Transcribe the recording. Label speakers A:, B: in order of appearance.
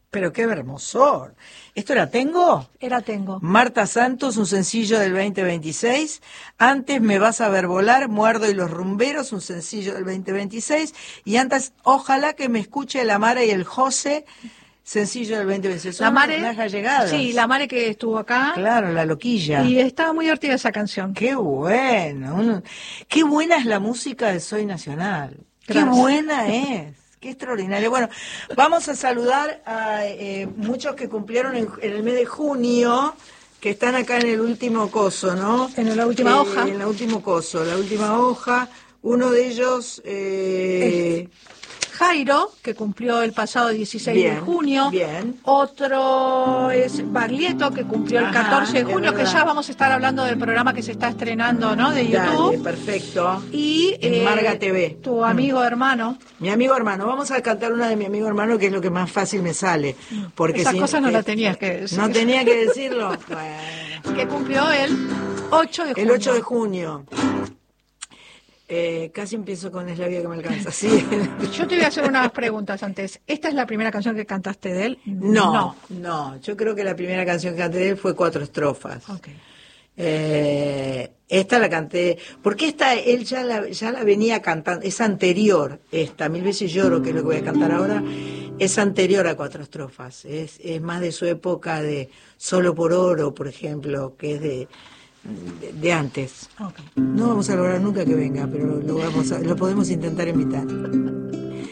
A: Pero qué hermosor. ¿Esto era Tengo?
B: Era Tengo.
A: Marta Santos, un sencillo del 2026. Antes Me vas a ver volar, Muerdo y los rumberos, un sencillo del 2026. Y antes Ojalá que me escuche la Mara y el José, sencillo del 2026. Son
B: La Mare,
A: unas allegadas.
B: sí, la Mare que estuvo acá.
A: Claro, la loquilla.
B: Y estaba muy divertida esa canción.
A: Qué bueno. Qué buena es la música de Soy Nacional.
B: Gracias.
A: Qué buena es. Qué extraordinario. Bueno, vamos a saludar a muchos que cumplieron en el mes de junio, que están acá en el último coso, ¿no?
B: En la última hoja.
A: En el último coso, la última hoja. Uno de ellos...
B: Jairo, que cumplió el pasado 16
A: Bien,
B: de junio.
A: bien.
B: Otro es Baglietto, que cumplió el 14 de junio, que ya vamos a estar hablando del programa que se está estrenando, ¿no? De YouTube.
A: Dale, perfecto.
B: Y
A: en Marga TV.
B: Tu amigo hermano.
A: Mi amigo hermano. Vamos a cantar una de mi amigo hermano, que es lo que más fácil me sale. Porque
B: esas cosas no las tenías que decir.
A: No tenía que decirlo. Bueno.
B: Que cumplió el 8 de junio.
A: El 8 de junio. Casi empiezo con Es la vida que me alcanza. Sí.
B: Yo te voy a hacer unas preguntas antes. ¿Esta es la primera canción que cantaste de él?
A: No. Yo creo que la primera canción que canté de él fue 4 estrofas.
B: Okay.
A: Esta la canté, porque esta él ya la venía cantando, es anterior, esta, Mil veces lloro, que es lo que voy a cantar ahora, es anterior a 4 estrofas, es más de su época de Solo por oro, por ejemplo, que es de antes.
B: Okay.
A: No vamos a lograr nunca que venga, pero lo podemos intentar invitar.